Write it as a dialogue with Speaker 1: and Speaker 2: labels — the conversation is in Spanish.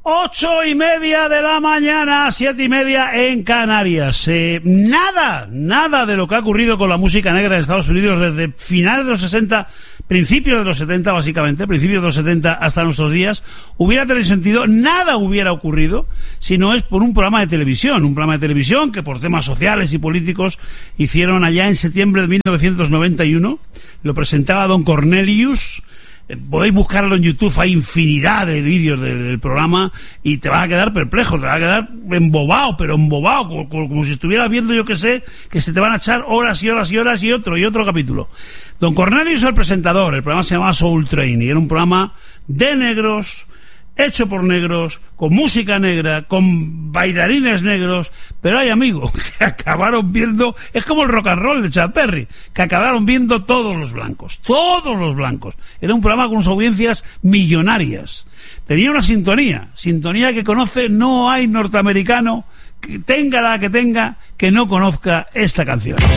Speaker 1: 8:30 de la mañana, 7:30 en Canarias. Nada de lo que ha ocurrido con la música negra en Estados Unidos desde finales de los 60, principios de los 70 básicamente, principios de los 70 hasta nuestros días, hubiera tenido sentido, nada hubiera ocurrido si no es por un programa de televisión que por temas sociales y políticos hicieron allá en septiembre de 1991, lo presentaba Don Cornelius. Podéis buscarlo en YouTube, hay infinidad de vídeos del programa y te vas a quedar perplejo, te vas a quedar embobado, como si estuvieras viendo, yo que sé, que se te van a echar horas y horas y horas y otro capítulo. Don Cornelius, el presentador, el programa se llamaba Soul Train y era un programa de negros, hecho por negros, con música negra, con bailarines negros, pero hay amigos que acabaron viendo, es como el rock and roll de Chuck Berry, que acabaron viendo todos los blancos. Era un programa con unas audiencias millonarias. Tenía una sintonía que conoce, no hay norteamericano, que tenga la que tenga, que no conozca esta canción.